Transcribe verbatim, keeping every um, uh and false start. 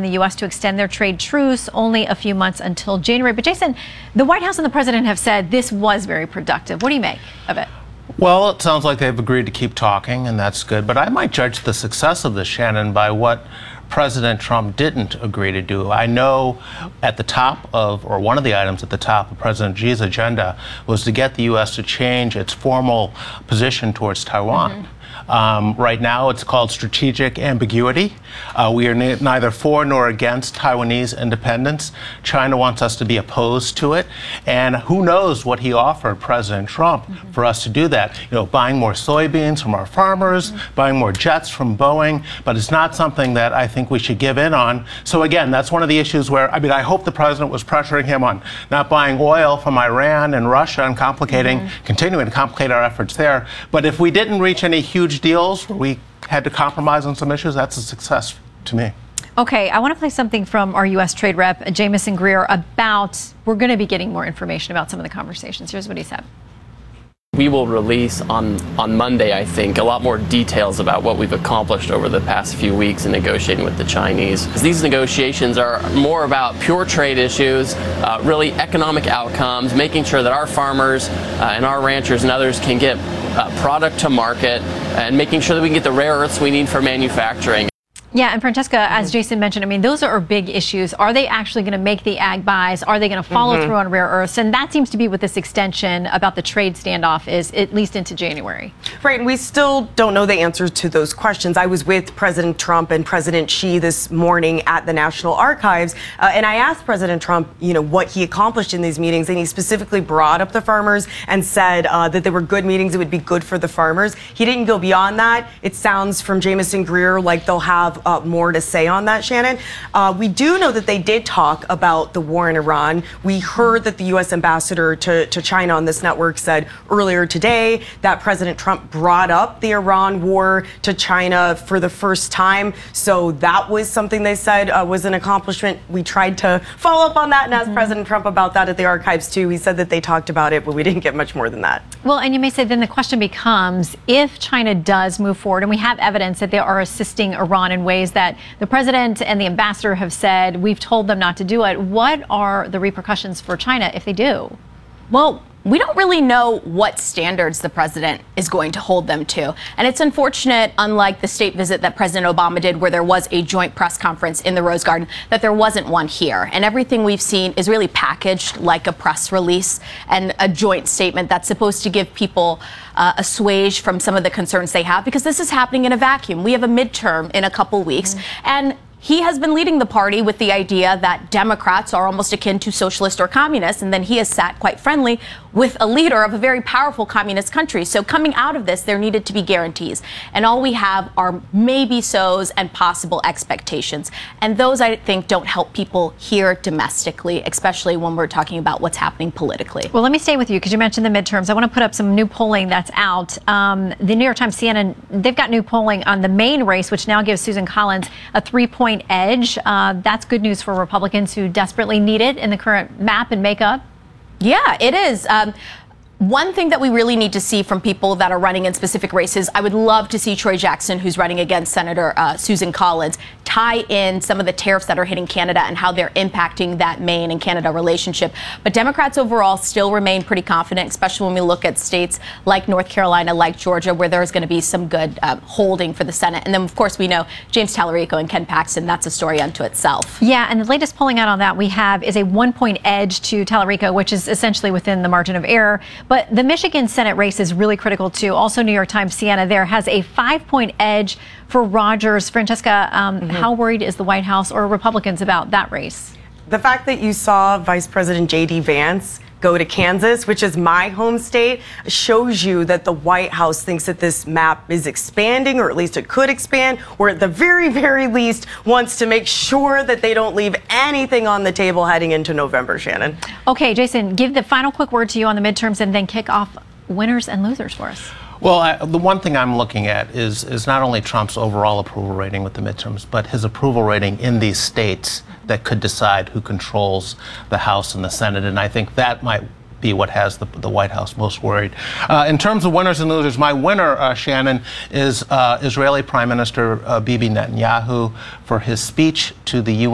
the U S to extend their trade truce only a few months until January. But Jason, the White House and the president have said this was very productive. What do you make of it? Well, it sounds like they've agreed to keep talking, and that's good. But I might judge the success of this, Shannon, by what President Trump didn't agree to do. I know at the top of, or one of the items at the top of President Xi's agenda was to get the U S to change its formal position towards Taiwan. Mm-hmm. Um, right now, it's called strategic ambiguity. Uh, we are ne- neither for nor against Taiwanese independence. China wants us to be opposed to it. And who knows what he offered President Trump mm-hmm. for us to do that. You know, buying more soybeans from our farmers, mm-hmm. buying more jets from Boeing. But it's not something that I think we should give in on. So again, that's one of the issues where, I mean, I hope the president was pressuring him on not buying oil from Iran and Russia and complicating, mm-hmm. continuing to complicate our efforts there. But if we didn't reach any huge deals where we had to compromise on some issues, that's a success to me. Okay, I want to play something from our U S trade rep, Jamieson Greer, about, we're going to be getting more information about some of the conversations. Here's what he said. We will release on, on Monday, I think, a lot more details about what we've accomplished over the past few weeks in negotiating with the Chinese. These negotiations are more about pure trade issues, uh, really economic outcomes, making sure that our farmers uh, and our ranchers and others can get uh, product to market, and making sure that we can get the rare earths we need for manufacturing. Yeah, and Francesca, as Jason mentioned, I mean, those are big issues. Are they actually going to make the ag buys? Are they going to follow mm-hmm. through on rare earths? And that seems to be what this extension about the trade standoff is, at least into January. Right, and we still don't know the answers to those questions. I was with President Trump and President Xi this morning at the National Archives, uh, and I asked President Trump, you know, what he accomplished in these meetings, and he specifically brought up the farmers and said uh, that they were good meetings, it would be good for the farmers. He didn't go beyond that. It sounds from Jamieson Greer like they'll have Uh, more to say on that, Shannon. Uh, we do know that they did talk about the war in Iran. We heard that the U S ambassador to, to China on this network said earlier today that President Trump brought up the Iran war to China for the first time. So that was something they said uh, was an accomplishment. We tried to follow up on that and ask mm-hmm. President Trump about that at the archives too. He said that they talked about it, but we didn't get much more than that. Well, and you may say then the question becomes, if China does move forward, and we have evidence that they are assisting Iran in ways that the president and the ambassador have said, we've told them not to do it, what are the repercussions for China if they do? Well, we don't really know what standards the president is going to hold them to. And it's unfortunate, unlike the state visit that President Obama did, where there was a joint press conference in the Rose Garden, that there wasn't one here. And everything we've seen is really packaged like a press release and a joint statement that's supposed to give people uh, assuage from some of the concerns they have, because this is happening in a vacuum. We have a midterm in a couple weeks. Mm-hmm. And he has been leading the party with the idea that Democrats are almost akin to socialists or communists, and then he has sat quite friendly with a leader of a very powerful communist country. So coming out of this, there needed to be guarantees. And all we have are maybe-sos and possible expectations. And those, I think, don't help people here domestically, especially when we're talking about what's happening politically. Well, let me stay with you because you mentioned the midterms. I want to put up some new polling that's out. Um, the New York Times, C N N, they've got new polling on the main race, which now gives Susan Collins a three-point edge. Uh, that's good news for Republicans who desperately need it in the current map and makeup. Yeah, it is. Um, One thing that we really need to see from people that are running in specific races, I would love to see Troy Jackson, who's running against Senator uh, Susan Collins, tie in some of the tariffs that are hitting Canada and how they're impacting that Maine and Canada relationship. But Democrats overall still remain pretty confident, especially when we look at states like North Carolina, like Georgia, where there's going to be some good uh, holding for the Senate. And then, of course, we know James Tallarico and Ken Paxton. That's a story unto itself. Yeah, and the latest polling out on that we have is a one-point edge to Tallarico, which is essentially within the margin of error. But the Michigan Senate race is really critical, too. Also, New York Times Siena there has a five-point edge for Rogers. Francesca, um, mm-hmm. how worried is the White House or Republicans about that race? The fact that you saw Vice President J D Vance go to Kansas, which is my home state, shows you that the White House thinks that this map is expanding, or at least it could expand, or at the very, very least wants to make sure that they don't leave anything on the table heading into November, Shannon. Okay, Jason, give the final quick word to you on the midterms and then kick off winners and losers for us. Well, I, the one thing I'm looking at is, is not only Trump's overall approval rating with the midterms, but his approval rating in these states that could decide who controls the House and the Senate. And I think that might be what has the, the White House most worried. Uh, in terms of winners and losers, my winner, uh, Shannon, is uh, Israeli Prime Minister uh, Bibi Netanyahu for his speech to the U N